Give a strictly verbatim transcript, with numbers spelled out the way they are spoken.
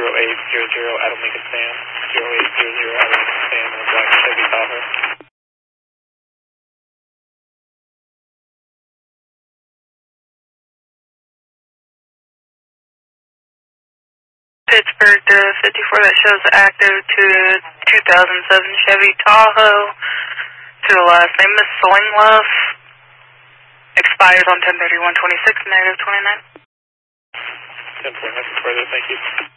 zero eight zero zero Adam Lincoln Sam, zero eight zero zero Adam Lincoln Sam, and a black Chevy Tahoe. Pittsburgh to fifty-four, that shows active to two thousand seven Chevy Tahoe. To the last name is Slingluff. Expires on ten thirty-one twenty-six, negative twenty-nine. ten four, nothing further, thank you.